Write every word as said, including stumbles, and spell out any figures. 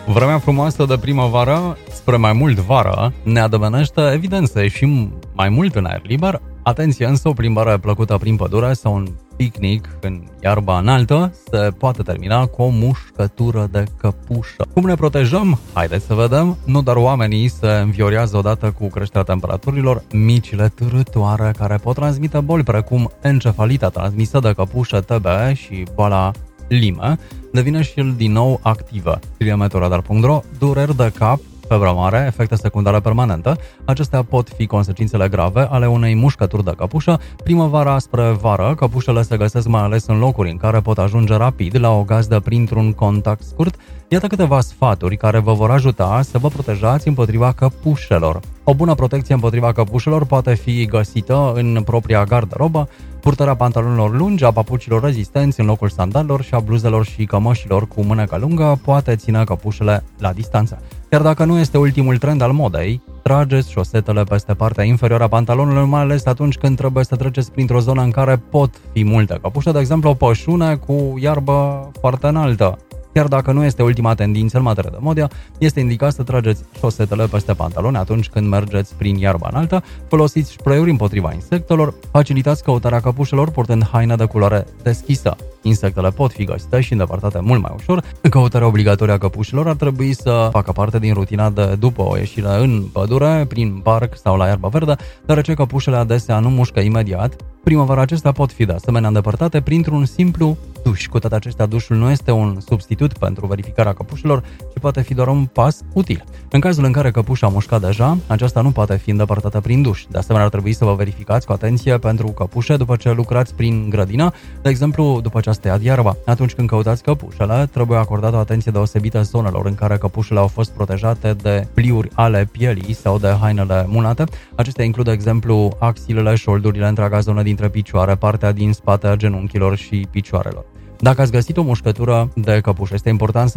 Vremea frumoasă de primăvară spre mai mult vară ne adevenește, evident, să ieșim mai mult în aer liber. Atenție însă, o plimbare plăcută prin pădure sau un picnic în iarba înaltă se poate termina cu o mușcătură de căpușă. Cum ne protejăm? Haideți să vedem. Nu doar oamenii se înviorează odată cu creșterea temperaturilor, micile târătoare care pot transmite boli precum encefalita transmisă de căpușă T B și boala Lyme devine și el din nou activă. Scrie meteoradar punct ro, dureri de cap, febră mare, efecte secundare permanente. Acestea pot fi consecințele grave ale unei mușcături de căpușă. Primăvara spre vară, căpușele se găsesc mai ales în locuri în care pot ajunge rapid la o gazdă printr-un contact scurt. Iată câteva sfaturi care vă vor ajuta să vă protejați împotriva căpușelor. O bună protecție împotriva căpușelor poate fi găsită în propria garderobă, purtarea pantalonilor lungi, a papucilor rezistenți în locul sandalelor și a bluzelor și cămășilor cu mânecă lungă poate ține căpușele la distanță. Chiar dacă nu este ultimul trend al modei, trageți șosetele peste partea inferioară a pantalonului, mai ales atunci când trebuie să treceți printr-o zonă în care pot fi multe căpușe, de exemplu o pășune cu iarbă foarte înaltă. Chiar dacă nu este ultima tendință în materie de modă, este indicat să trageți șosetele peste pantaloni atunci când mergeți prin iarba înaltă, folosiți spray-uri împotriva insectelor, facilitați căutarea căpușelor purtând haine de culoare deschisă. Insectele pot fi găsite și îndepărtate mult mai ușor. Căutarea obligatorie a căpușelor ar trebui să facă parte din rutina de după o ieșire în pădure, prin parc sau la iarbă verde, deoarece căpușele adesea nu mușcă imediat. Primăvara acestea pot fi de asemenea îndepărtate printr-un simplu duș. Cu toate acestea, dușul nu este un substitut pentru verificarea căpușelor, ci poate fi doar un pas util. În cazul în care căpușa a mușcat deja, aceasta nu poate fi îndepărtată prin duș. De asemenea, ar trebui să vă verificați cu atenție pentru căpușe după ce lucrați prin grădină, de exemplu, după ce ați tăiat iarba. Atunci când căutați căpușele, trebuie acordată o atenție deosebită zonelor în care căpușele au fost protejate de pliuri ale pielii sau de hainele mulate. Acestea includ, de exemplu, axilele, șoldurile, întreaga zonă dintre picioare, partea din spate a genunchilor și picioarelor. Dacă ați găsit o mușcătură de căpușă, este important să